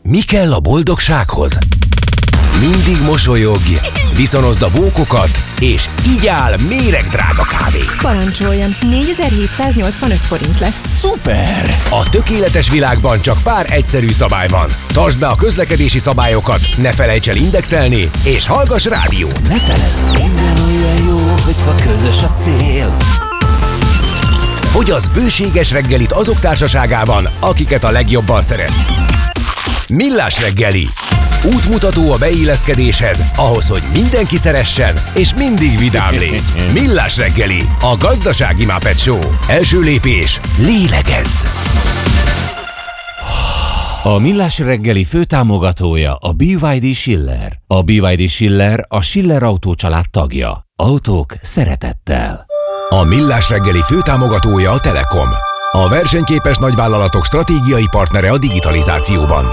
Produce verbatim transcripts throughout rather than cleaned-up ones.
Mi kell a boldogsághoz? Mindig mosolyogj, viszonozd a bókokat, és így áll méregdrága kávé. Parancsoljon, négyezer-hétszáznyolcvanöt forint lesz. Szuper! A tökéletes világban csak pár egyszerű szabály van. Tartsd be a közlekedési szabályokat, ne felejts el indexelni, és hallgass rádiót. Ne feledd, minden olyan jó, hogyha közös a cél. Fogyasz bőséges reggelit azok társaságában, akiket a legjobban szeretsz. Millás reggeli. Útmutató a beilleszkedéshez, ahhoz, hogy mindenki szeressen, és mindig vidám légy. Millás reggeli, a gazdasági Muppet Show. Első lépés, lélegezz! A Millás reggeli főtámogatója a bé vé dé Schiller. A bé vé dé Schiller a Schiller Autó család tagja. Autók szeretettel. A Millás reggeli főtámogatója a Telekom. A versenyképes nagyvállalatok stratégiai partnere a digitalizációban.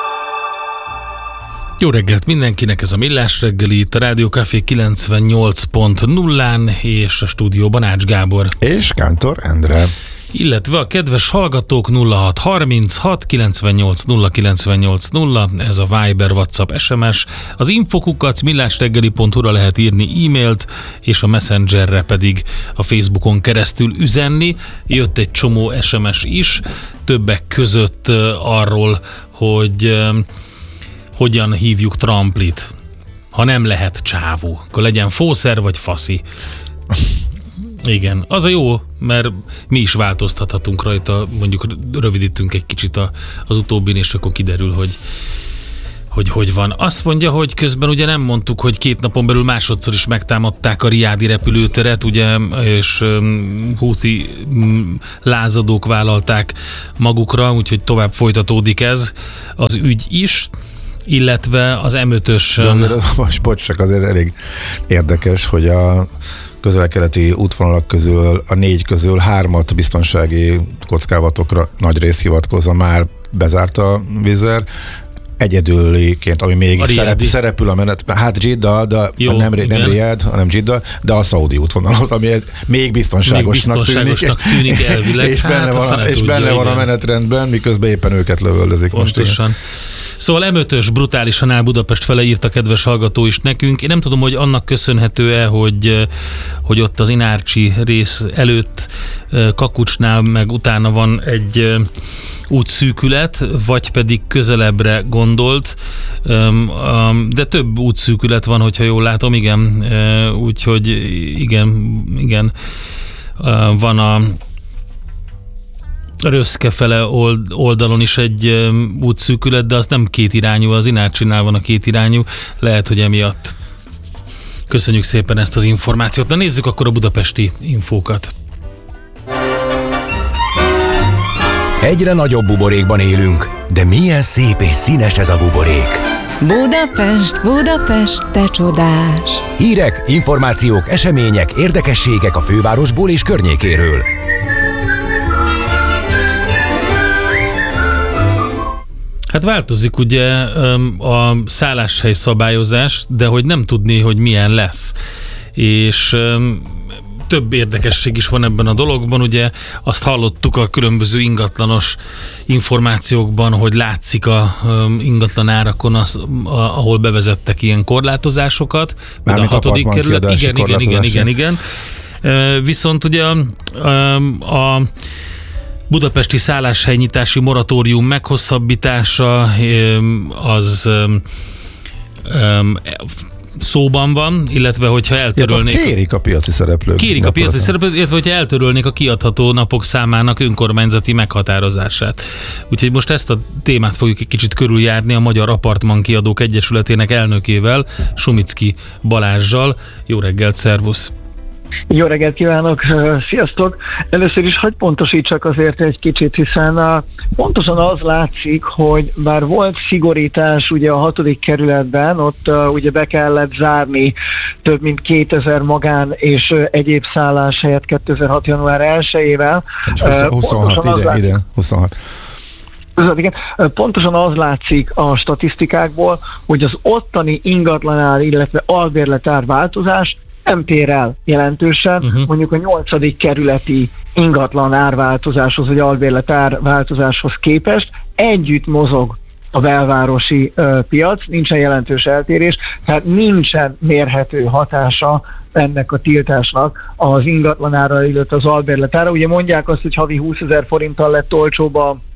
Jó reggelt mindenkinek, ez a Millás reggeli, itt a Rádió Café kilencvennyolc pont nullán, és a stúdióban Ács Gábor. És Kántor Endre. Illetve a kedves hallgatók nulla hat harminchat kilencvennyolc nulla kilencvennyolc nulla, ez a Viber, WhatsApp, es em es, az infokukac millásreggeli pont hu-ra lehet írni e-mailt, és a Messengerre pedig a Facebookon keresztül üzenni. Jött egy csomó es em es is, többek között arról, hogy hogyan hívjuk Trumplit. Ha nem lehet csávó, akkor legyen fószer vagy faszi. Igen, az a jó, mert mi is változtathatunk rajta, mondjuk rövidítünk egy kicsit a, az utóbbin, és akkor kiderül, hogy, hogy hogy van. Azt mondja, hogy közben ugye nem mondtuk, hogy két napon belül másodszor is megtámadták a riádi repülőteret, ugye, és um, húti um, lázadók vállalták magukra, úgyhogy tovább folytatódik ez az ügy is, illetve az em ötös... De azért, most bocs, csak azért elég érdekes, hogy a közel-keleti útvonalak közül, a négy közül hármat biztonsági kockávatokra nagy rész hivatkozza, már bezárt a Wizz Air. Egyedüliként, ami még szerep, szerepül a menetben, hát Jeddah, de Jó, nem, nem Riyadh, hanem Jeddah, de a szaudi útvonalot, ami még biztonságosnak, még biztonságosnak tűnik, tűnik elvileg. és benne, hát, van, és tudja, benne van a menetrendben, miközben éppen őket lövöldözik. Pontosan. Most. Szóval em ötös brutálisan áll Budapest fele, írt a kedves hallgató is nekünk. Én nem tudom, hogy annak köszönhető-e, hogy, hogy ott az Inárcsi rész előtt Kakucsnál, meg utána van egy útszűkület, vagy pedig közelebbre gondolt, de több útszűkület van, hogyha jól látom, igen, úgyhogy igen, igen, van a Röszke fele oldalon is egy útszűkület, de az nem két irányú, az Inárcsinál van a két irányú, lehet, hogy emiatt. Köszönjük szépen ezt az információt. Na nézzük akkor a budapesti infókat. Egyre nagyobb buborékban élünk, de milyen szép és színes ez a buborék. Budapest, Budapest, te csodás! Hírek, információk, események, érdekességek a fővárosból és környékéről. Hát változik ugye a szálláshely szabályozás, de hogy nem tudni, hogy milyen lesz. És több érdekesség is van ebben a dologban, ugye azt hallottuk a különböző ingatlanos információkban, hogy látszik a ingatlan árakon, az, ahol bevezettek ilyen korlátozásokat. Mármint a hatodik kerület. Igen, igen, igen, igen, igen. Viszont ugye a, a budapesti szálláshely-nyitási moratórium meghosszabbítása az szóban van, illetve hogyha eltörölnék... Ja, kérik a piaci szereplők. Kérik a piaci szereplők, illetve hogyha eltörölnék a kiadható napok számának önkormányzati meghatározását. Úgyhogy most ezt a témát fogjuk egy kicsit körüljárni a Magyar Apartman Kiadók Egyesületének elnökével, Sumicki Balázssal. Jó reggelt, szervusz! Jó reggelt kívánok, sziasztok! Először is hadd pontosítsak azért egy kicsit, hiszen pontosan az látszik, hogy bár volt szigorítás ugye a hatodik kerületben, ott ugye be kellett zárni több mint kétezer magán és egyéb szálláshelyet kétezer-hat január elsejével. huszonhat ide, ide, huszonhat. Igen. Pontosan az látszik a statisztikákból, hogy az ottani ingatlanár, illetve albérletár változás nem tér el jelentősen, uh-huh. mondjuk a nyolcadik kerületi ingatlan árváltozáshoz, vagy albérlet árváltozáshoz képest együtt mozog a belvárosi uh, piac, nincsen jelentős eltérés, tehát nincsen mérhető hatása ennek a tiltásnak az ingatlanára, illetve az albérletára. Ugye mondják azt, hogy havi húszezer forinttal lett olcsóbb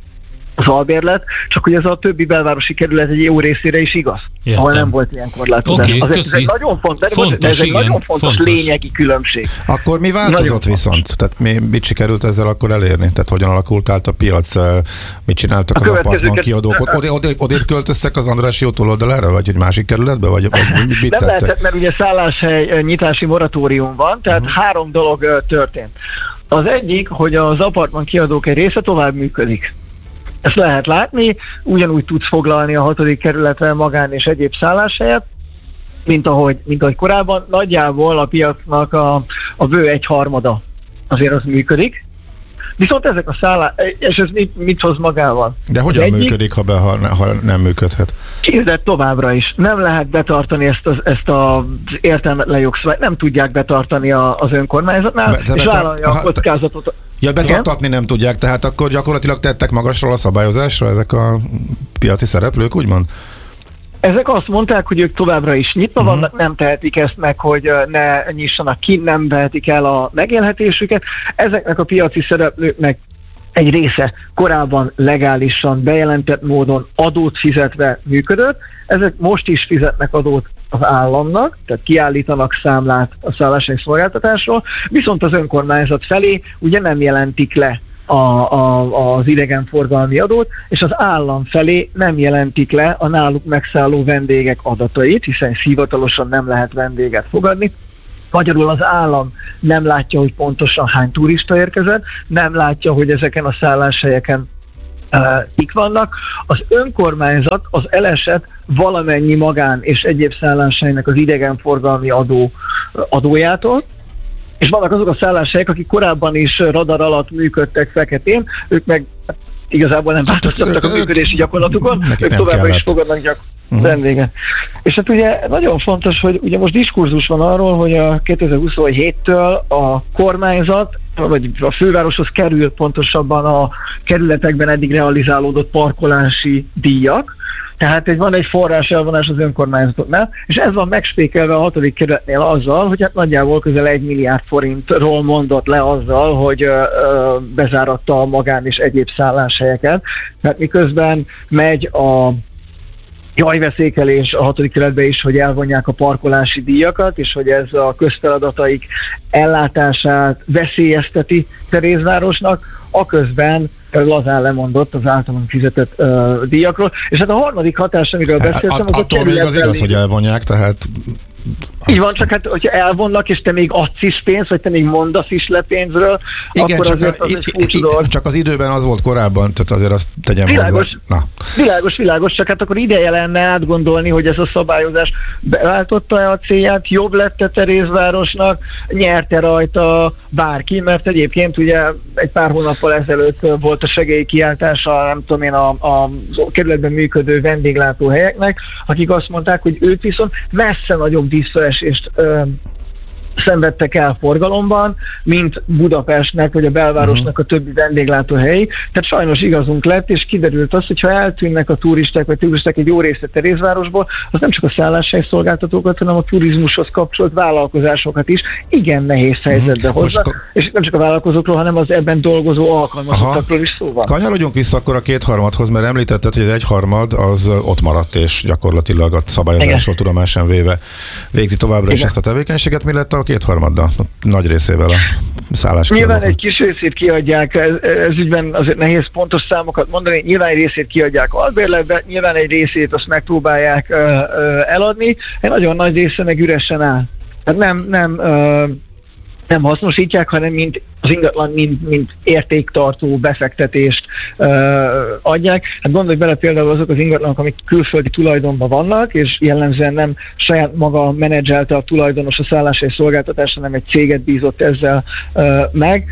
az albérlet, csak hogy ez a többi belvárosi kerület egy jó részére is igaz, Értem. ahol nem volt ilyen korlátozás. Okay, ez egy nagyon fontos, fontos, de ez egy igen, nagyon fontos, fontos lényegi különbség. Akkor mi változott Nagyon viszont? fontos. Tehát mi, mit sikerült ezzel akkor elérni? Tehát hogyan alakult át a piac? Mit csináltak A az apartman következőket- kiadók? Odébb odé, odé költöztek az Andrássy út oldalára? Vagy egy másik kerületbe? Vagy, vagy mit, mit Nem tettek? lehetett, mert ugye szálláshely ö, nyitási moratórium van, tehát uh-huh. három dolog ö, történt. Az egyik, hogy az apartman kiadók egy része tovább működik. Ezt lehet látni, ugyanúgy tudsz foglalni a hatodik kerületre magán és egyéb szálláshelyet, mint ahogy, mint ahogy korábban. Nagyjából a piacnak a, a bő egyharmada azért az működik. Viszont ezek a szállás, és ez mit, mit hoz magával? De hogyan egyik, működik, ha, be, ha, ha nem működhet? Képzeld továbbra is. Nem lehet betartani ezt az, ezt az értelmetlen jogszabályt, nem tudják betartani a, az önkormányzatnál, Be- de és betar- vállalja ha- a kockázatot. Ja, betartatni nem tudják, tehát akkor gyakorlatilag tettek magasról a szabályozásra ezek a piaci szereplők, úgymond? Ezek azt mondták, hogy ők továbbra is nyitva Uh-huh. vannak, nem tehetik ezt meg, hogy ö, ne nyissanak ki, nem vehetik el a megélhetésüket. Ezeknek a piaci szereplőknek egy része korábban legálisan, bejelentett módon adót fizetve működött. Ezek most is fizetnek adót az államnak, tehát kiállítanak számlát a szálláshely szolgáltatásról, viszont az önkormányzat felé ugye nem jelentik le a, a, az idegenforgalmi adót, és az állam felé nem jelentik le a náluk megszálló vendégek adatait, hiszen hivatalosan nem lehet vendéget fogadni. Magyarul az állam nem látja, hogy pontosan hány turista érkezett, nem látja, hogy ezeken a szálláshelyeken uh, kik vannak. Az önkormányzat az elesett valamennyi magán és egyéb szálláshelynek az idegenforgalmi adó, adójától, és vannak azok a szálláshelyek, akik korábban is radar alatt működtek feketén, ők meg igazából nem változtattak a működési gyakorlatukon, Nekik ők nem továbbra is kellett. fogadnak gyak Uh-huh. vendéget. És hát ugye nagyon fontos, hogy ugye most diskurzus van arról, hogy a kétezer-huszonhéttől a kormányzat, vagy a fővároshoz kerül pontosabban a kerületekben eddig realizálódott parkolási díjak, tehát egy, van egy forrás elvonás az önkormányzatoknál, és ez van megspékelve a hatodik kerületnél azzal, hogy hát nagyjából közel egy milliárd forintról mondott le azzal, hogy ö, ö, bezáratta a magán és egyéb szálláshelyeket. Tehát miközben megy a jajveszékelés a hatodik kerületben is, hogy elvonják a parkolási díjakat, és hogy ez a közfeladataik ellátását veszélyezteti Terézvárosnak, aközben lazán lemondott az általán fizetett uh, díjakról. És hát a harmadik hatás, amiről beszéltem, Hát, az a attól még az igaz, hogy elvonják, tehát... Így van, csak hát, hogyha elvonnak, és te még adsz is pénzt, vagy te még mondasz is le pénzről, Igen, akkor csak, azért a, az i, egy furcsa i, dolog. csak az időben az volt korábban, tehát azért azt tegyem Világos. hozzá. Na. Világos, világos, csak hát akkor ideje lenne átgondolni, hogy ez a szabályozás beváltotta-e a célját, jobb lett-e Terézvárosnak, nyerte rajta bárki, mert egyébként ugye egy pár hónappal ezelőtt volt a segélykiáltása, nem tudom én, a, a kerületben működő vendéglátóhelyeknek, akik azt mondták, hogy ők viszont messze nagyobb visszaesést ö, szenvedtek el forgalomban, mint Budapestnek, vagy a belvárosnak a többi vendéglátóhelyi. Tehát sajnos igazunk lett, és kiderült az, hogy ha eltűnnek a turisták, vagy turisták egy jó része Terézvárosból, az nem csak a szálláshely szolgáltatókat, hanem a turizmushoz kapcsolt vállalkozásokat is igen nehéz helyzetbe hozza. Most, És nem csak a vállalkozókról, hanem az ebben dolgozó alkalmazottakról is szó van. Kanyarodjunk vissza akkor a kétharmadhoz, mert említetted, hogy az egyharmad az ott maradt, és gyakorlatilag a szabályozásról tudomásan véve végzi továbbra is Igen. ezt a tevékenységet. Mi lett a kétharmaddal? Nagy részével a szállás. Nyilván egy kis részét kiadják, ez, ez ügyben azért nehéz pontos számokat mondani, nyilván egy részét kiadják albérletbe, nyilván egy részét azt megpróbálják ö, ö, eladni, egy nagyon nagy része meg üresen áll. Tehát nem, nem, ö, nem hasznosítják, hanem mint az ingatlan, mint, mint értéktartó befektetést ö, adják. Hát gondolj bele például azok az ingatlanok, amik külföldi tulajdonban vannak, és jellemzően nem saját maga menedzselte a tulajdonos a szálláshely szolgáltatást, hanem egy céget bízott ezzel ö, meg.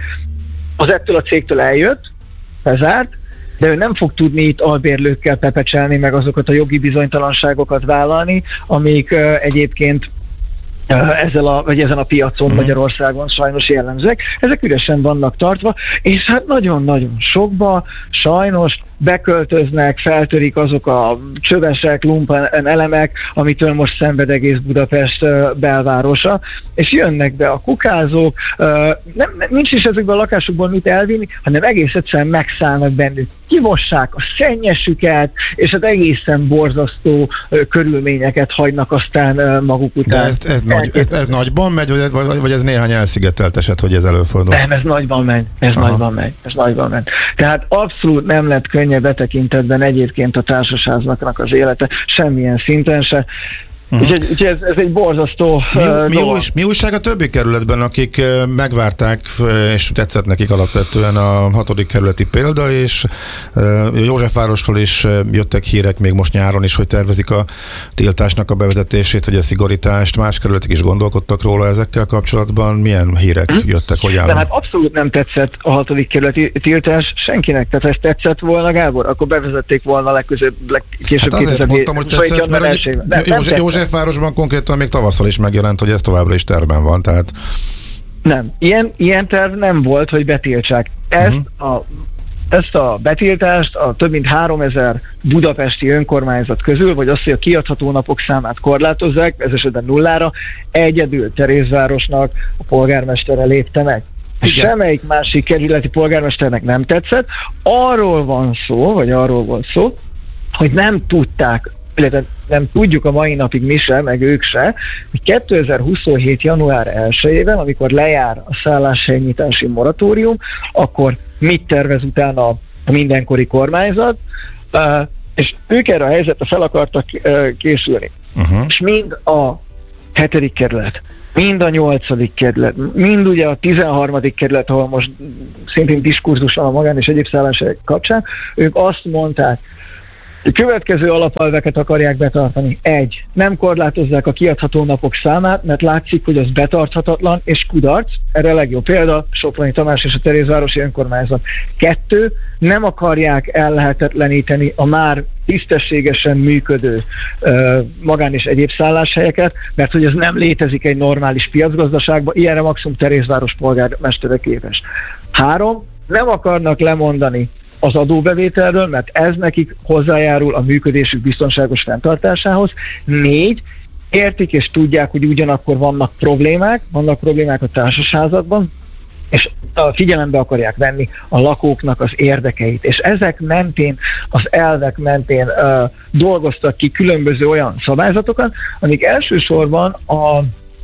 Az ettől a cégtől eljött, bezárt, de ő nem fog tudni itt albérlőkkel pepecselni, meg azokat a jogi bizonytalanságokat vállalni, amik ö, egyébként ezzel a, vagy ezen a piacon uh-huh. Magyarországon sajnos jellemzőek. Ezek üresen vannak tartva, és hát nagyon-nagyon sokba sajnos beköltöznek, feltörik azok a csövesek, lumpen elemek, amitől most szenved egész Budapest belvárosa, és jönnek be a kukázók, nem, nincs is ezekben a lakásokból mit elvinni, hanem egész egyszerűen megszállnak bennük, kivossák a szennyesüket, és hát egészen borzasztó körülményeket hagynak aztán maguk után. De ez, ez, nagy, ez, ez nagyban megy, vagy, vagy, vagy ez néhány elszigetelt eset, hogy ez előfordul? Nem, ez nagyban megy, ez Aha. nagyban megy, ez nagyban megy. Tehát abszolút nem lett könnyebb betekintetben egyébként a társasháznak az élete, semmilyen szinten se. Uh-huh. Úgyhogy, úgyhogy ez, ez egy borzasztó mi, uh, mi, új, mi újság a többi kerületben, akik uh, megvárták, uh, és tetszett nekik alapvetően a hatodik kerületi példa, és uh, Józsefvárosról is uh, jöttek hírek még most nyáron is, hogy tervezik a tiltásnak a bevezetését, vagy a szigorítást. Más kerületek is gondolkodtak róla ezekkel kapcsolatban. Milyen hírek uh-huh. jöttek, hogy állnak? De hát abszolút nem tetszett a hatodik kerületi tiltás senkinek. Tehát ha ez tetszett volna, Gábor, akkor bevezették volna legközebb, legkésőbb hát azért mondtam, hogy tetszett, mert József, Józsefvárosban konkrétan még tavasszal is megjelent, hogy ez továbbra is tervben van, tehát... Nem, ilyen, ilyen terv nem volt, hogy betiltsák. Ezt, uh-huh. a, ezt a betiltást a több mint háromezer budapesti önkormányzat közül, vagy azt, hogy a kiadható napok számát korlátozzák, ez esetben nullára, egyedül Terézvárosnak a polgármestere lépte meg. Igen. Semmelyik másik kerületi polgármesternek nem tetszett. Arról van szó, vagy arról volt szó, hogy nem tudták, illetve nem tudjuk a mai napig mi se, meg ők se, hogy kétezer-huszonhét. január elsejében, amikor lejár a szálláshelynyitási moratórium, akkor mit tervez utána a mindenkori kormányzat, és ők erre a helyzetre fel akartak készülni. Uh-huh. És mind a hetedik kerület, mind a nyolcadik kerület, mind ugye a tizenharmadik kerület, ahol most szintén diskurzus van a magán és egyéb szálláshelyek kapcsán, ők azt mondták, a következő alapelveket akarják betartani. Egy, nem korlátozzák a kiadható napok számát, mert látszik, hogy az betarthatatlan és kudarc. Erre a legjobb példa Soproni Tamás és a Terézvárosi önkormányzat. Kettő, nem akarják ellehetetleníteni a már tisztességesen működő uh, magán és egyéb szálláshelyeket, mert hogy ez nem létezik egy normális piacgazdaságban, ilyenre maximum Terézváros polgármestere képes. Három, nem akarnak lemondani az adóbevételről, mert ez nekik hozzájárul a működésük biztonságos fenntartásához. Négy, értik és tudják, hogy ugyanakkor vannak problémák, vannak problémák a társasházakban, és figyelembe akarják venni a lakóknak az érdekeit. És ezek mentén, az elvek mentén uh, dolgoztak ki különböző olyan szabályzatokat, amik elsősorban a,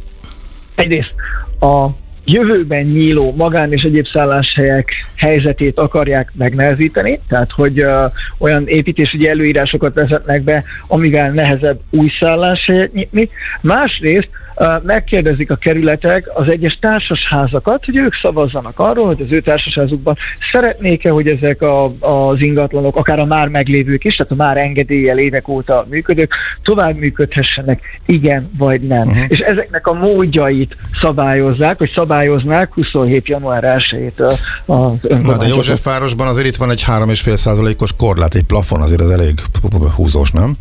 egyrészt a jövőben nyíló magán és egyéb szálláshelyek helyzetét akarják megnehezíteni, tehát hogy uh, olyan építésügyi előírásokat vezetnek be, amivel nehezebb új szálláshelyet nyitni. Másrészt uh, megkérdezik a kerületek az egyes társasházakat, hogy ők szavazzanak arról, hogy az ő társasházukban szeretnék-e, hogy ezek a, az ingatlanok, akár a már meglévők is, tehát a már engedéllyel évek óta működők, tovább működhessenek, igen vagy nem. Uh-huh. És ezeknek a módjait szabályozzák, vagy szabályoznák huszonhét. január elsejétől az önkormányzatok. De Józsefvárosban azért itt van egy három egész öt százalékos korlát, egy plafon, azért az elég húzós, nem?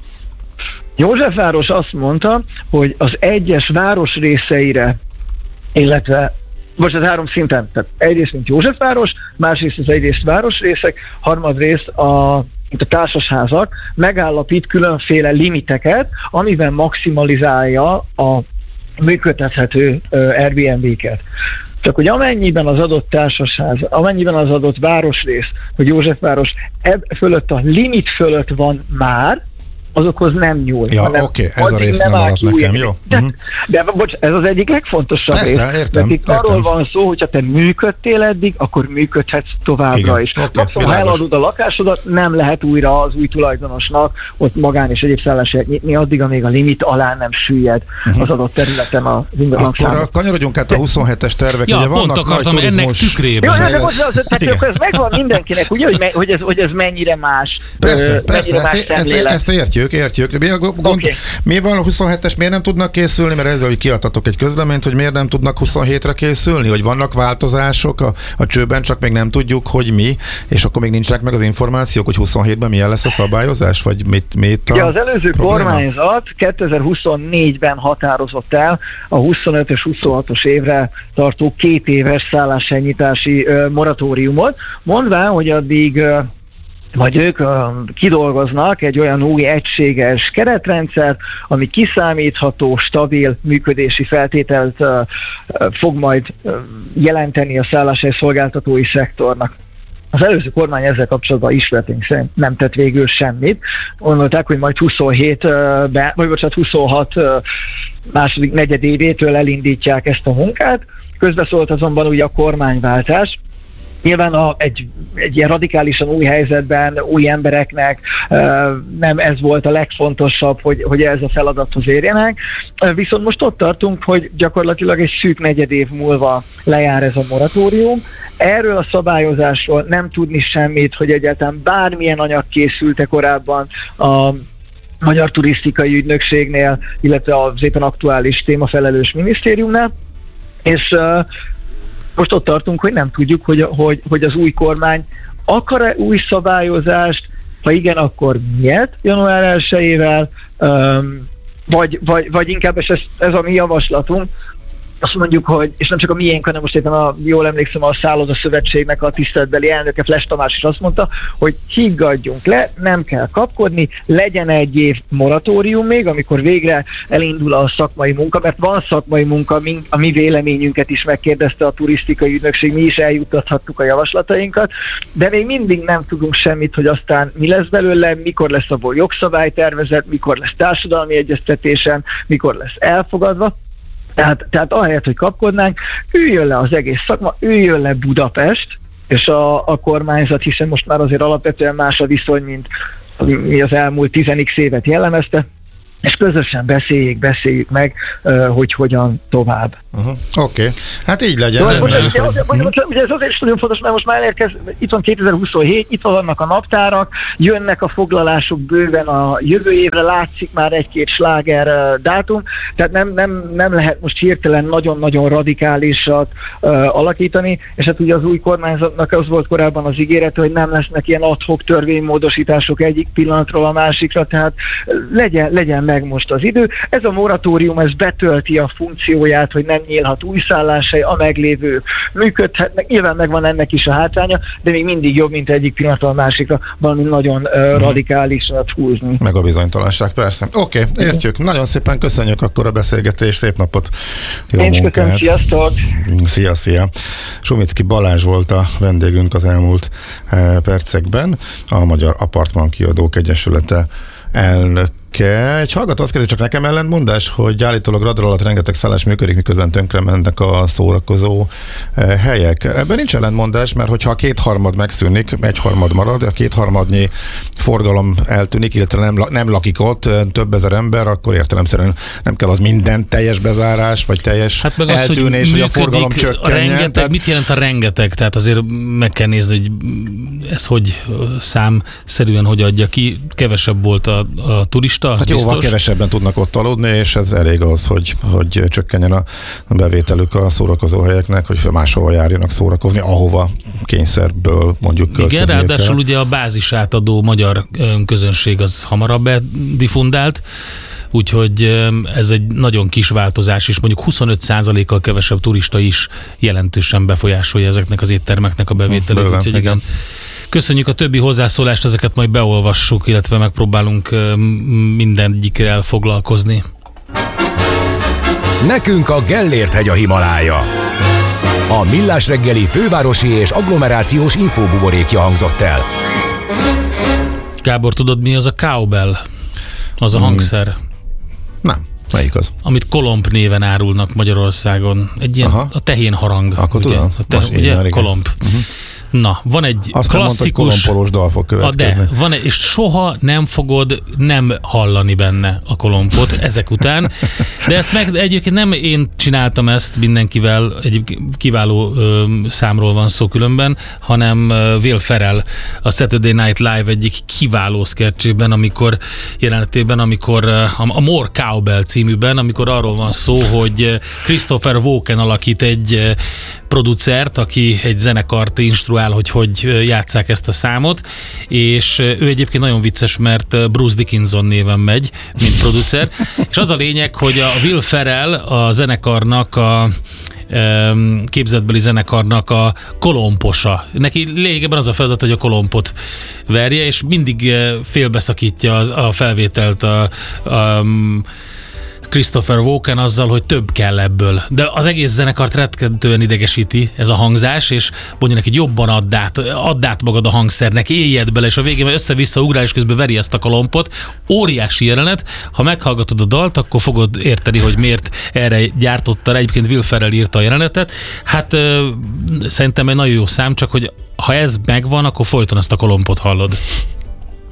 Józsefváros azt mondta, hogy az egyes városrészeire, illetve most az három szinten, tehát egyrészt mint Józsefváros, másrészt az egyrészt városrészek, harmadrészt a mint a társasházak megállapít különféle limiteket, amivel maximalizálja a működtethető Airbnb-ket. Csak hogy amennyiben az adott társasház, amennyiben az adott városrész, hogy Józsefváros ebb fölött a limit fölött van már, azokhoz nem nyúl. Ja, oké, okay, ez a rész nem maradt nekem, jó? De, uh-huh. de bocs, ez az egyik legfontosabb Persze, rész. értem, mert itt értem. arról van szó, hogyha te működtél eddig, akkor működhetsz továbbra Igen. is. Okay, Maximum, ha eladod a lakásodat, nem lehet újra az új tulajdonosnak ott magán és egyéb szálláshelyet nyitni, addig, amíg a limit alá nem süllyed uh-huh. az adott területen a ingatlan. Akkor kanyarodjunk át a huszonhetes tervek, ja, ugye pont vannak akartam nagy ennek turizmus... tükrében. Jó, de most az, tehát ez megvan mindenkinek, ugye, hogy, me, hogy, ez, hogy ez mennyire más. Persze, mennyire persze, más ezt, ezt, ezt értjük, értjük, értjük. De mi, a gond, Okay. mi van a huszonhetes, miért nem tudnak készülni? Mert ezzel, hogy kiadtatok egy közleményt, hogy miért nem tudnak huszonhétre készülni? Hogy vannak változások a, a csőben, csak még nem tudjuk, hogy mi, és akkor még nincsenek meg az információk, hogy huszonhétben milyen lesz a szabályozás, vagy mit, mit a Ja, az előző probléma? kormányzat kétezer-huszonnégyben határozott el a huszonötös huszonhatos évre tartó két éves szálláselnyítási ö, moratóriumot, mondván, hogy addig ö, vagy ők ö, kidolgoznak egy olyan új egységes keretrendszer, ami kiszámítható, stabil működési feltételt ö, ö, fog majd ö, jelenteni a szálláshely szolgáltatói szektornak. Az előző kormány ezzel kapcsolatban ismeretünk szerint nem tett végül semmit. Gondolták, hogy majd huszonhétben, vagy bocsánat, huszonhat második negyedévétől elindítják ezt a munkát. Közbeszólt azonban ugye a kormányváltás. Nyilván a, egy, egy ilyen radikálisan új helyzetben, új embereknek nem ez volt a legfontosabb, hogy, hogy ez a feladathoz érjenek. Viszont most ott tartunk, hogy gyakorlatilag egy szűk negyed év múlva lejár ez a moratórium. Erről a szabályozásról nem tudni semmit, hogy egyáltalán bármilyen anyag készült-e korábban a Magyar Turisztikai Ügynökségnél, illetve az éppen aktuális témafelelős minisztériumnál. És uh, most ott tartunk, hogy nem tudjuk, hogy, hogy, hogy az új kormány akar-e új szabályozást, ha igen, akkor miért január elsejével, um, vagy, vagy, vagy inkább, és ez, ez a mi javaslatunk, azt mondjuk, hogy, és nem csak a miénk, hanem most éppen a, jól emlékszem, a Szálloda Szövetségnek a tiszteletbeli elnöke, Fles Tamás is azt mondta, hogy higgadjunk le, nem kell kapkodni, legyen egy év moratórium még, amikor végre elindul a szakmai munka, mert van szakmai munka, a mi véleményünket is megkérdezte a turisztikai ügynökség, mi is eljuttathattuk a javaslatainkat, de még mindig nem tudunk semmit, hogy aztán mi lesz belőle, mikor lesz abból jogszabálytervezet, mikor lesz társadalmi egyeztetésen, mikor lesz elfogadva. Tehát, tehát ahelyett, hogy kapkodnánk, üljön le az egész szakma, üljön le Budapest, és a, a kormányzat, hiszen most már azért alapvetően más a viszony, mint mi az elmúlt tizenik évet jellemezte, és közösen beszéljék, beszéljük meg, hogy hogyan tovább. Uh-huh. Oké, okay. Hát így legyen. Ugye, ugye, ugye, ugye ez azért is nagyon fontos, mert most már elérkez, itt van kétezer-huszonhét, itt vannak a naptárak, jönnek a foglalások bőven a jövő évre, látszik már egy-két sláger dátum, tehát nem, nem, nem lehet most hirtelen nagyon-nagyon radikálisat uh, alakítani, és hát ugye az új kormányzatnak az volt korábban az ígérete, hogy nem lesznek ilyen ad-hoc törvénymódosítások egyik pillanatról a másikra, tehát legyen, legyen meg most az idő. Ez a moratórium, ez betölti a funkcióját, hogy nem nyílhat új szálláshely, a meglévő működhetnek. Nyilván megvan ennek is a hátránya, de még mindig jobb, mint egyik pillanatról a másikra valami nagyon uh, radikálisat húzni. Meg a bizonytalanság, persze. Oké, okay, értjük. Nagyon szépen köszönjük akkor a beszélgetést, szép napot, jó Én munkát. köszönöm, sziasztok! Szia, szia! Sumicki Balázs volt a vendégünk az elmúlt eh, percekben, a Magyar Apartman Kiadók Egyesülete elnök. Egy hallgató azt kérdezi, csak nekem ellentmondás, hogy állítólag radar alatt rengeteg szállás működik, miközben tönkre mennek a szórakozó eh, helyek. Ebben nincs ellentmondás, mert hogyha a kétharmad megszűnik, egyharmad marad, a kétharmadnyi forgalom eltűnik, illetve nem, nem lakik ott több ezer ember, akkor értelemszerűen nem kell az minden teljes bezárás, vagy teljes hát meg eltűnés, az, hogy, hogy a forgalom csökkenjen. Rengeteg, tehát... Mit jelent a rengeteg? Tehát azért meg kell nézni, hogy ez hogy számszerűen hogy adja ki. Kevesebb volt a, a turista, az hát biztos. Jóval kevesebben tudnak ott aludni, és ez elég az, hogy, hogy csökkenjen a bevételük a szórakozóhelyeknek, hogy máshova járjanak szórakozni, ahova kényszerből mondjuk költözniük. Igen, ráadásul ugye a bázisát adó magyar közönség az hamarabb diffundált, úgyhogy ez egy nagyon kis változás, és mondjuk huszonöt százalékkal kevesebb turista is jelentősen befolyásolja ezeknek az éttermeknek a bevételét. Bőven, úgyhogy igen. Köszönjük a többi hozzászólást, ezeket majd beolvassuk, illetve megpróbálunk mindegyikkel foglalkozni. Nekünk a Gellért-hegy a Himalája. A Millás reggeli fővárosi és agglomerációs infóbuborékja hangzott el. Gábor, tudod mi az a cowbell? Az a hangszer. Nem. Melyik az? Amit kolomb néven árulnak Magyarországon. Egy ilyen Aha. a tehén harang. Akkor ugye? tudom. A te, ugye? Kolomb. Uh-huh. Na, van egy Azt klasszikus... mondta, hogy kolompolós dal fog következni. De, van egy, és soha nem fogod nem hallani benne a kolompot ezek után. De ezt meg egyébként nem én csináltam ezt mindenkivel, egy kiváló ö, számról van szó különben, hanem Will Ferrell a Saturday Night Live egyik kiváló szketchében, amikor jelenetében, amikor a, a More Cowbell címűben, amikor arról van szó, hogy Christopher Walken alakít egy producert, aki egy zenekart instruál, hogy hogy játsszák ezt a számot, és ő egyébként nagyon vicces, mert Bruce Dickinson néven megy, mint producer, és az a lényeg, hogy a Will Ferrell a zenekarnak a képzetbeli zenekarnak a kolomposa. Neki lényegében az a feladat, hogy a kolompot verje, és mindig félbeszakítja a felvételt a, a Christopher Walken azzal, hogy több kell ebből. De az egész zenekart rettentően idegesíti ez a hangzás, és mondja neki, hogy jobban add át, add át magad a hangszernek, éljed bele, és a végén össze-vissza ugrál, és közben veri ezt a kolompot. Óriási jelenet. Ha meghallgatod a dalt, akkor fogod érteni, hogy miért erre gyártotta rá. Egyébként Will Ferrell írta a jelenetet. Hát ö, szerintem egy nagyon jó szám, csak hogy ha ez megvan, akkor folyton ezt a kolompot hallod.